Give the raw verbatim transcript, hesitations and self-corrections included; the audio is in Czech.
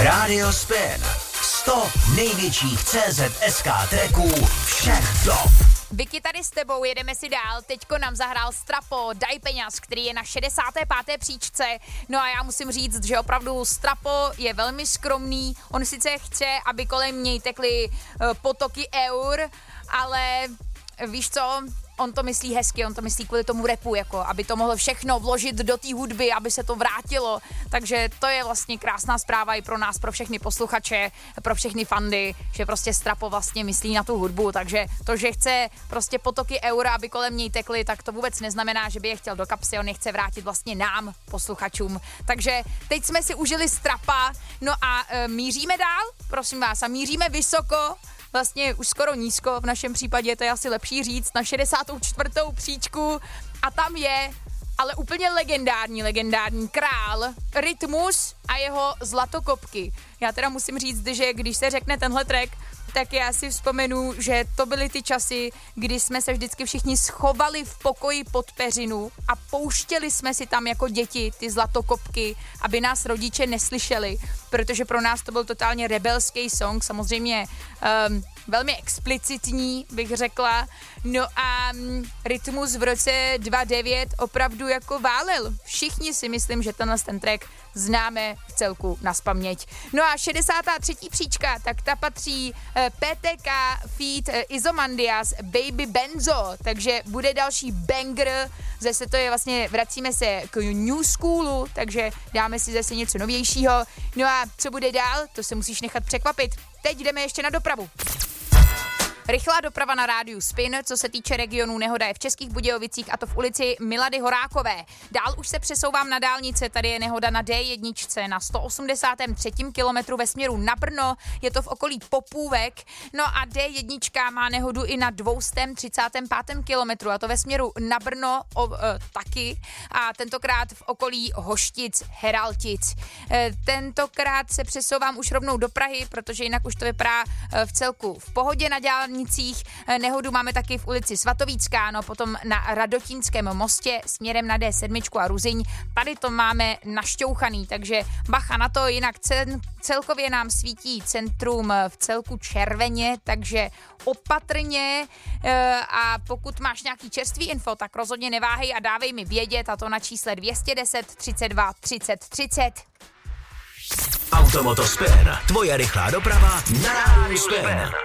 Radio Spin. sto největších C Z S K tracků všech dob. Vicky, tady s tebou, jedeme si dál. Teďko nám zahrál Strapo, Daj peněz, který je na šedesáté páté příčce. No a já musím říct, že opravdu Strapo je velmi skromný. On sice chce, aby kolem něj tekly uh, potoky eur, ale víš co? On to myslí hezky, on to myslí kvůli tomu rapu, jako, aby to mohlo všechno vložit do té hudby, aby se to vrátilo. Takže to je vlastně krásná zpráva i pro nás, pro všechny posluchače, pro všechny fandy, že prostě Strapo vlastně myslí na tu hudbu. Takže to, že chce prostě potoky eura, aby kolem něj tekly, tak to vůbec neznamená, že by je chtěl do kapsy, on je chce vrátit vlastně nám, posluchačům. Takže teď jsme si užili Strapa, no a e, míříme dál, prosím vás, a míříme vysoko, vlastně už skoro nízko, v našem případě to je asi lepší říct, na šedesátou čtvrtou příčku a tam je ale úplně legendární, legendární král Rytmus a jeho Zlatokopky. Já teda musím říct, že když se řekne tenhle track, tak já si vzpomenu, že to byly ty časy, kdy jsme se vždycky všichni schovali v pokoji pod peřinu a pouštěli jsme si tam jako děti ty Zlatokopky, aby nás rodiče neslyšeli, protože pro nás to byl totálně rebelský song, samozřejmě um, velmi explicitní, bych řekla. No a um, Rytmus v roce dva tisíce devět opravdu jako válel. Všichni si myslím, že tenhle ten track známe v celku nazpaměť. No a šedesátá třetí příčka, tak ta patří eh, P T K feat eh, Izomandias Baby Benzo, takže bude další banger, zase to je vlastně, vracíme se k New Schoolu, takže dáme si zase něco novějšího. No a co bude dál, to se musíš nechat překvapit. Teď jdeme ještě na dopravu. Rychlá doprava na rádiu Spin, co se týče regionů, nehoda je v Českých Budějovicích a to v ulici Milady Horákové. Dál už se přesouvám na dálnice, tady je nehoda na D jedna na sto osmdesátém třetím kilometru ve směru na Brno, je to v okolí Popůvek, no a D jedna má nehodu i na dvě stě třicátém pátém kilometru a to ve směru na Brno o, e, taky a tentokrát v okolí Hoštic, Heraltic. E, tentokrát se přesouvám už rovnou do Prahy, protože jinak už to vypadá e, v celku v pohodě na dálnici. Nehodu máme taky v ulici Svatovícká, no potom na Radotínském mostě směrem na D sedm a Ruzyň. Tady to máme našťouchaný, takže bacha na to, jinak cen, celkově nám svítí centrum v celku červeně, takže opatrně a pokud máš nějaký čerstvý info, tak rozhodně neváhej a dávej mi vědět a to na čísle dvě stě deset třicet dva třicet třicet. Automoto Spin, tvoje rychlá doprava na rádiu Spin.